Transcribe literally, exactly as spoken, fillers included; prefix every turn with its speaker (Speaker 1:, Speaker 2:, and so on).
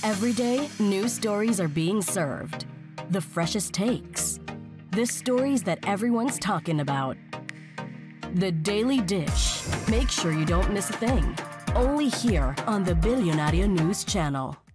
Speaker 1: Every day, new stories are being served. The freshest takes. The stories that everyone's talking about. The Daily Dish. Make sure you don't miss a thing. Only here on the Billionaire News Channel.